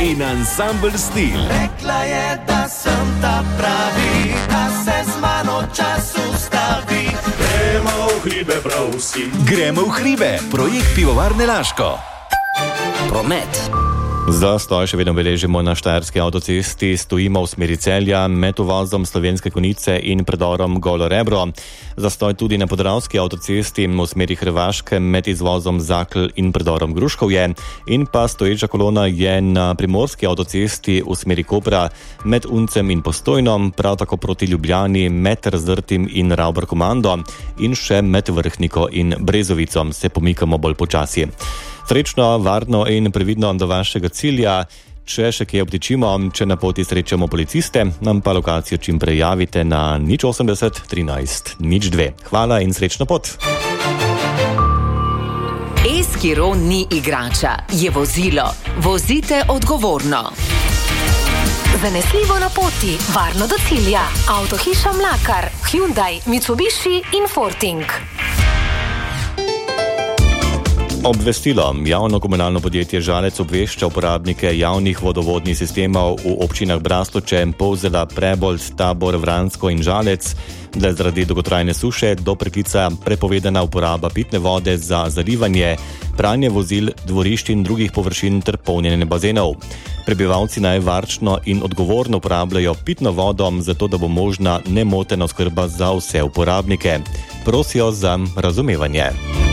in ansambl Stil. Rekla je, da sem ta pravi, da se z mano čas ustavi. Gremo v hribe prav vsi. Gremo v hribe, projekt Pivovarne Laško. Promet. Zastoj še vedno beležimo na štajerski avtocesti, stojimo v smeri Celja med uvozom Slovenske Konjice in predorom Golo Rebro. Zastoj tudi na podravski avtocesti v smeri Hrvaške med izvozom Zakl in predorom Gruškovje in pa stoječa kolona je na primorski avtocesti v smeri Kopra med Uncem in Postojnom, prav tako proti Ljubljani med Razdrtim in Ravbar Komando in še med Vrhniko in Brezovico se pomikamo bolj počasi. Srečno, varno in previdno do vašega cilja. Če še kje obtičimo, če na poti srečamo policiste, nam pa lokacijo čim prej javite na 080 13 02. Hvala in srečno pot. Eskiro ni igrača, je vozilo. Vozite odgovorno. Zanesljivo na poti, varno do cilja. Avtohiša Mlakar, Hyundai, Mitsubishi in Forting. Obvestilo. Javno komunalno podjetje Žalec obvešča uporabnike javnih vodovodnih sistemov v občinah Braslovče, Polzela, Prebold, Tabor, Vransko in Žalec, da je zaradi dolgotrajne suše do preklica prepovedana uporaba pitne vode za zalivanje, pranje vozil, dvorišč in drugih površin ter polnjenje bazenov. Prebivalci naj varčno in odgovorno uporabljajo pitno vodo, zato da bo možna nemotena oskrba za vse uporabnike. Prosijo za razumevanje.